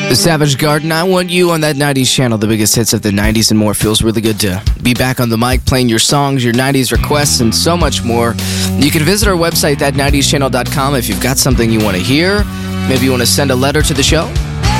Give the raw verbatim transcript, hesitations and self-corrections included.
Savage Garden, I Want You on that nineties channel. The biggest hits of the nineties and more. Feels really good to be back on the mic, playing your songs, your nineties requests, and so much more. You can visit our website, that nineties channel dot com, if you've got something you want to hear. Maybe you want to send a letter to the show.